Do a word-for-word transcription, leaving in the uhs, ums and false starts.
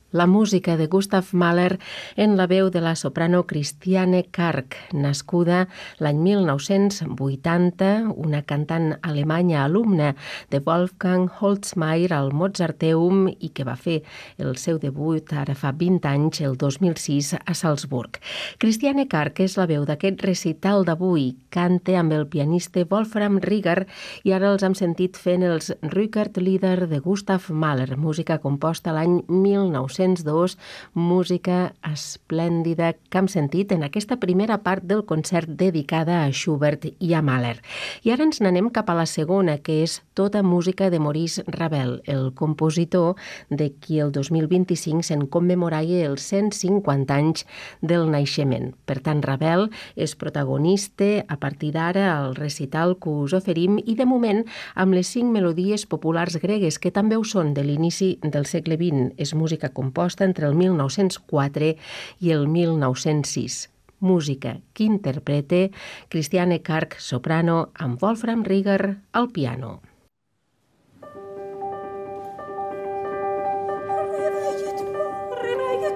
La música de Gustav Mahler en la veu de la soprano Christiane Karg, nascuda l'any mil nou-cents vuitanta, una cantant alemanya alumna de Wolfgang Holzmair al Mozarteum i que va fer el seu debut ara fa vint anys, el dos mil sis, a Salzburg. Christiane Karg és la veu d'aquest recital d'avui, canta amb el pianista Wolfram Rieger i ara els hem sentit fent els Rückert-Lieder de Gustav Mahler, música composta l'any mil nou-cents dos, música esplèndida que hem sentit en aquesta primera part del concert dedicada a Schubert i a Mahler. I ara ens n'anem cap a la segona, que és tota música de Maurice Ravel, el compositor de qui el dos mil vint-i-cinc se'n commemorava els cent cinquanta anys del naixement. Per tant, Ravel és protagonista a partir d'ara al recital que us oferim i de moment amb les cinc melodies populars gregues que també ho són de l'inici del segle vint. És música composta entre el mil nou-cents quatre i el mil nou-cents sis. Música que interpreta Christiane Karg, soprano, amb Wolfram Rieger al piano.